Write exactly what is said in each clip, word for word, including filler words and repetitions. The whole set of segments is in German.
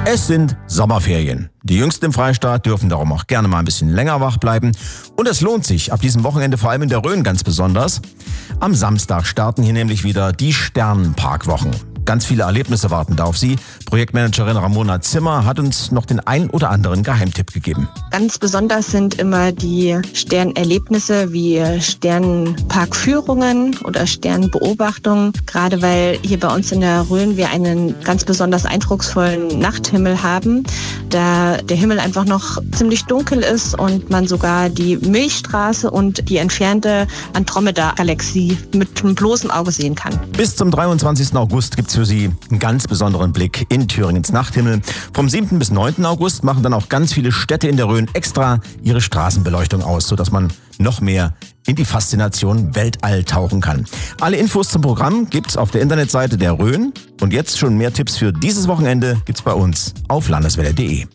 Es sind Sommerferien. Die Jüngsten im Freistaat dürfen darum auch gerne mal ein bisschen länger wach bleiben. Und es lohnt sich ab diesem Wochenende vor allem in der Rhön ganz besonders. Am Samstag starten hier nämlich wieder die Sternenparkwochen. Ganz viele Erlebnisse warten da auf Sie. Projektmanagerin Ramona Zimmer hat uns noch den ein oder anderen Geheimtipp gegeben. Ganz besonders sind immer die Sternerlebnisse wie Sternenparkführungen oder Sternbeobachtungen. Gerade weil hier bei uns in der Rhön wir einen ganz besonders eindrucksvollen Nachthimmel haben, da der Himmel einfach noch ziemlich dunkel ist und man sogar die Milchstraße und die entfernte Andromeda-Galaxie mit dem bloßen Auge sehen kann. Bis zum dreiundzwanzigsten August gibt's für Sie einen ganz besonderen Blick in Thüringens Nachthimmel. Vom siebten bis neunten August machen dann auch ganz viele Städte in der Rhön extra ihre Straßenbeleuchtung aus, sodass man noch mehr in die Faszination Weltall tauchen kann. Alle Infos zum Programm gibt's auf der Internetseite der Rhön. Und jetzt schon mehr Tipps für dieses Wochenende gibt's bei uns auf landeswelle punkt de.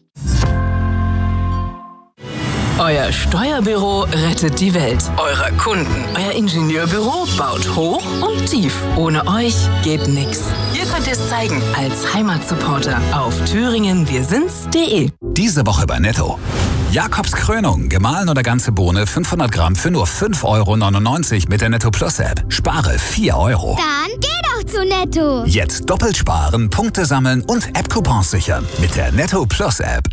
Euer Steuerbüro rettet die Welt. Eurer Kunden. Euer Ingenieurbüro baut hoch und tief. Ohne euch geht nix. Ihr könnt es zeigen als Heimatsupporter auf thüringen wir sind's punkt de. Diese Woche bei Netto. Jakobs Krönung, gemahlen oder ganze Bohne, fünfhundert Gramm für nur fünf Euro neunundneunzig mit der Netto Plus App. Spare vier Euro. Dann geh doch zu Netto. Jetzt doppelt sparen, Punkte sammeln und App-Coupons sichern mit der Netto Plus App.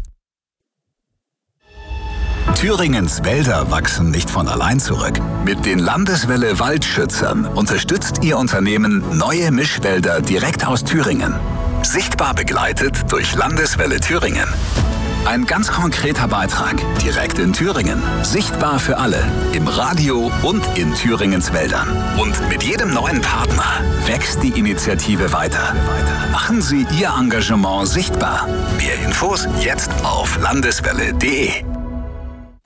Thüringens Wälder wachsen nicht von allein zurück. Mit den Landeswelle Waldschützern unterstützt Ihr Unternehmen neue Mischwälder direkt aus Thüringen. Sichtbar begleitet durch Landeswelle Thüringen. Ein ganz konkreter Beitrag, direkt in Thüringen. Sichtbar für alle, im Radio und in Thüringens Wäldern. Und mit jedem neuen Partner wächst die Initiative weiter. Machen Sie Ihr Engagement sichtbar. Mehr Infos jetzt auf landeswelle punkt de.